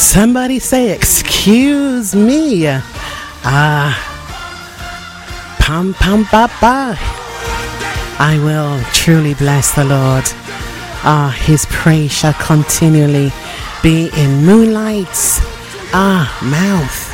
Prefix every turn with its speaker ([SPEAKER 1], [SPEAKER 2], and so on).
[SPEAKER 1] Somebody say, excuse me. Pam pam ba ba. I will truly bless the Lord. His praise shall continually be in Moonlight's mouth.